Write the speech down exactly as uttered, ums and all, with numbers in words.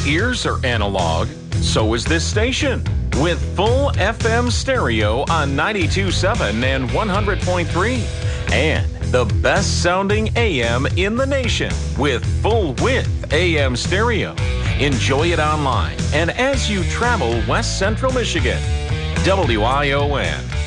ears are analog, so is this station. With full F M stereo on ninety-two point seven and one hundred point three. And the best sounding A M in the nation with full width A M stereo. Enjoy it online and as you travel West Central Michigan. W I O N.